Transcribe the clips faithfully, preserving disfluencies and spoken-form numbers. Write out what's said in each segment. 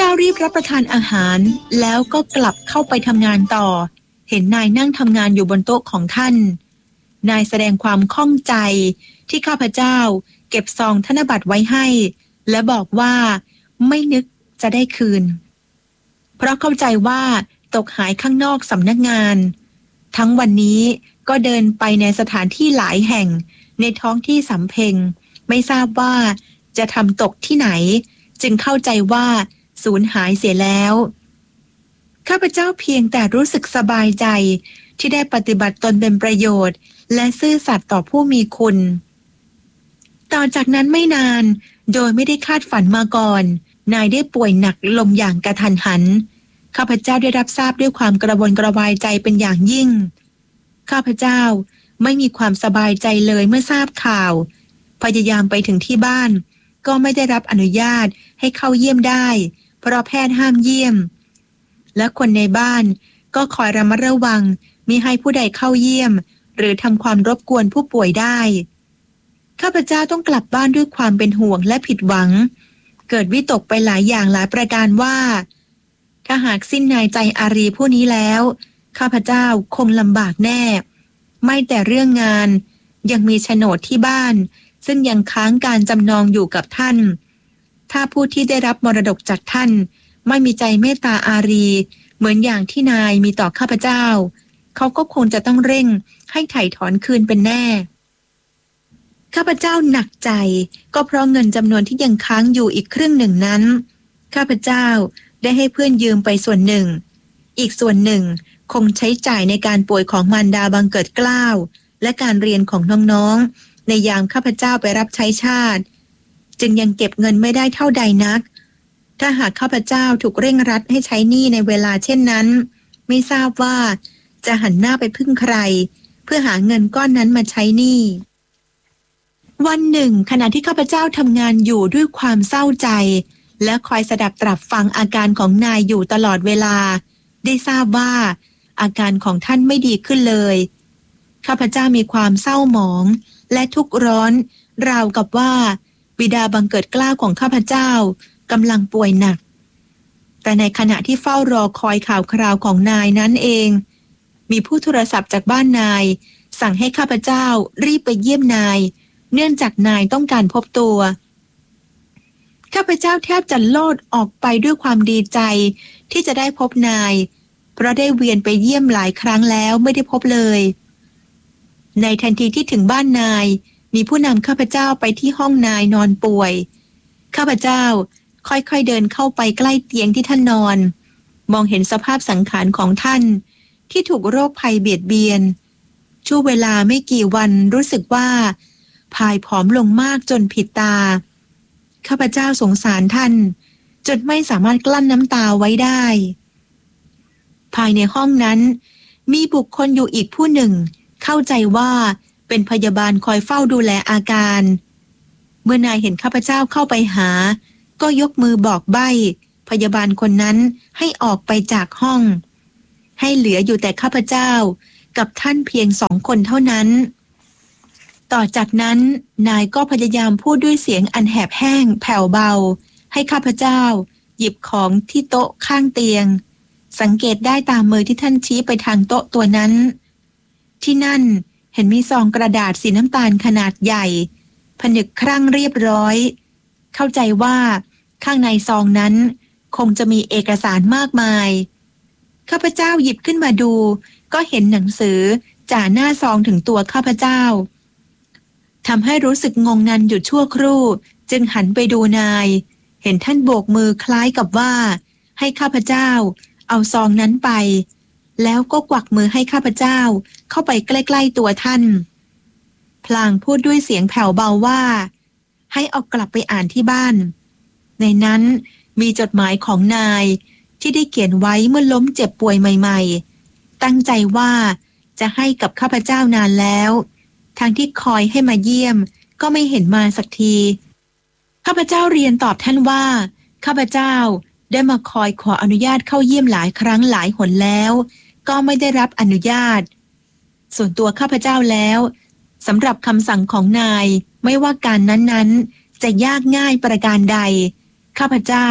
รีบรับประทานอาหารแล้วก็กลับเข้าไปทำงานต่อเห็นนายนั่งทำงานอยู่บนโต๊ะของท่านนายแสดงความข้องใจที่ข้าพเจ้าเก็บซองธนบัตรไว้ให้และบอกว่าไม่นึกจะได้คืนเพราะเข้าใจว่าตกหายข้างนอกสำนักงานทั้งวันนี้ก็เดินไปในสถานที่หลายแห่งในท้องที่สำเพ็งไม่ทราบว่าจะทำตกที่ไหนจึงเข้าใจว่าสูญหายเสียแล้วข้าพเจ้าเพียงแต่รู้สึกสบายใจที่ได้ปฏิบัติตนเป็นประโยชน์และซื่อสัตย์ต่อผู้มีคุณต่อจากนั้นไม่นานโดยไม่ได้คาดฝันมาก่อนนายได้ป่วยหนักลงอย่างกระทันหันข้าพเจ้าได้รับทราบด้วยความกระวนกระวายใจเป็นอย่างยิ่งข้าพเจ้าไม่มีความสบายใจเลยเมื่อทราบข่าวพยายามไปถึงที่บ้านก็ไม่ได้รับอนุญาตให้เข้าเยี่ยมได้เพราะแพทย์ห้ามเยี่ยมและคนในบ้านก็คอยระมัดระวังมิให้ผู้ใดเข้าเยี่ยมหรือทำความรบกวนผู้ป่วยได้ข้าพเจ้าต้องกลับบ้านด้วยความเป็นห่วงและผิดหวังเกิดวิตกไปหลายอย่างหลายประการว่าถ้าหากสิ้นนายใจอารีผู้นี้แล้วข้าพเจ้าคงลำบากแน่ไม่แต่เรื่องงานยังมีโฉนดที่บ้านซึ่งยังค้างการจำนองอยู่กับท่านถ้าผู้ที่ได้รับมรดกจากท่านไม่มีใจเมตตาอารีเหมือนอย่างที่นายมีต่อข้าพเจ้าเขาก็คงจะต้องเร่งให้ไถ่ถอนคืนเป็นแน่ข้าพเจ้าหนักใจก็เพราะเงินจำนวนที่ยังค้างอยู่อีกครึ่งหนึ่งนั้นข้าพเจ้าได้ให้เพื่อนยืมไปส่วนหนึ่งอีกส่วนหนึ่งคงใช้จ่ายในการป่วยของมารดาบังเกิดเกล้าและการเรียนของน้องๆในยามข้าพเจ้าไปรับใช้ชาติจึงยังเก็บเงินไม่ได้เท่าใดนักถ้าหากข้าพเจ้าถูกเร่งรัดให้ใช้หนี้ในเวลาเช่นนั้นไม่ทราบว่าจะหันหน้าไปพึ่งใครเพื่อหาเงินก้อนนั้นมาใช้หนี้วันหนึ่งขณะที่ข้าพเจ้าทำงานอยู่ด้วยความเศร้าใจและคอยสดับตรับฟังอาการของนายอยู่ตลอดเวลาได้ทราบว่าอาการของท่านไม่ดีขึ้นเลยข้าพเจ้ามีความเศร้าหมองและทุกข์ร้อนราวกับว่าบิดาบังเกิดเกล้าของข้าพเจ้ากำลังป่วยหนักแต่ในขณะที่เฝ้ารอคอยข่าวคราวของนายนั้นเองมีผู้โทรศัพท์จากบ้านนายสั่งให้ข้าพเจ้ารีบไปเยี่ยมนายเนื่องจากนายต้องการพบตัวข้าพเจ้าแทบจะโลดออกไปด้วยความดีใจที่จะได้พบนายเพราะได้เวียนไปเยี่ยมหลายครั้งแล้วไม่ได้พบเลยในทันทีที่ถึงบ้านนายมีผู้นำข้าพเจ้าไปที่ห้องนายนอนป่วยข้าพเจ้าค่อยๆเดินเข้าไปใกล้เตียงที่ท่านนอนมองเห็นสภาพสังขารของท่านที่ถูกโรคภัยเบียดเบียนช่วงเวลาไม่กี่วันรู้สึกว่าพายผอมลงมากจนผิดตาข้าพเจ้าสงสารท่านจนไม่สามารถกลั้นน้ำตาไว้ได้ภายในห้องนั้นมีบุคคลอยู่อีกผู้หนึ่งเข้าใจว่าเป็นพยาบาลคอยเฝ้าดูแลอาการเมื่อนายเห็นข้าพเจ้าเข้าไปหาก็ยกมือบอกใบ้พยาบาลคนนั้นให้ออกไปจากห้องให้เหลืออยู่แต่ข้าพเจ้ากับท่านเพียงสองคนเท่านั้นต่อจากนั้นนายก็พยายามพูดด้วยเสียงอันแหบแห้งแผ่วเบาให้ข้าพเจ้าหยิบของที่โต๊ะข้างเตียงสังเกตได้ตามมือที่ท่านชี้ไปทางโต๊ะตัวนั้นที่นั่นเห็นมีซองกระดาษสีน้ำตาลขนาดใหญ่ผนึกครั่งเรียบร้อยเข้าใจว่าข้างในซองนั้นคงจะมีเอกสารมากมายข้าพเจ้าหยิบขึ้นมาดูก็เห็นหนังสือจ่าหน้าซองถึงตัวข้าพเจ้าทำให้รู้สึกงงงันอยู่ชั่วครู่จึงหันไปดูนายเห็นท่านโบกมือคล้ายกับว่าให้ข้าพเจ้าเอาซองนั้นไปแล้วก็กวักมือให้ข้าพเจ้าเข้าไปใกล้ๆตัวท่านพลางพูดด้วยเสียงแผ่วเบาว่าให้เอากลับไปอ่านที่บ้านในนั้นมีจดหมายของนายที่ได้เขียนไว้เมื่อล้มเจ็บป่วยใหม่ๆตั้งใจว่าจะให้กับข้าพเจ้านานแล้วทางที่คอยให้มาเยี่ยมก็ไม่เห็นมาสักทีข้าพเจ้าเรียนตอบท่านว่าข้าพเจ้าได้มาคอยขออนุญาตเข้าเยี่ยมหลายครั้งหลายหนแล้วก็ไม่ได้รับอนุญาตส่วนตัวข้าพเจ้าแล้วสำหรับคำสั่งของนายไม่ว่าการนั้นๆจะยากง่ายประการใดข้าพเจ้า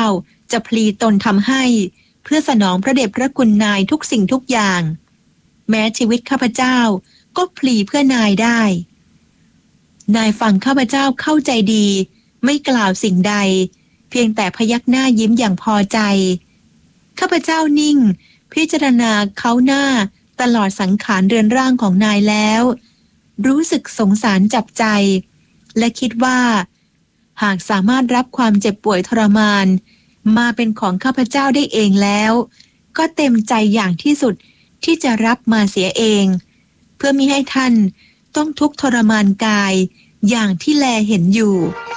จะพลีตนทำให้เพื่อสนองพระเดชพระคุณนายทุกสิ่งทุกอย่าง แม้ชีวิตข้าพเจ้าก็พลีเพื่อนายได้นายฟังข้าพเจ้าเข้าใจดีไม่กล่าวสิ่งใดเพียงแต่พยักหน้ายิ้มอย่างพอใจข้าพเจ้านิ่งพิจารณาเขาหน้าตลอดสังขารเรือนร่างของนายแล้วรู้สึกสงสารจับใจและคิดว่าหากสามารถรับความเจ็บป่วยทรมานมาเป็นของข้าพเจ้าได้เองแล้วก็เต็มใจอย่างที่สุดที่จะรับมาเสียเองเพื่อมิให้ท่านต้องทุกข์ทรมานกายอย่างที่แลเห็นอยู่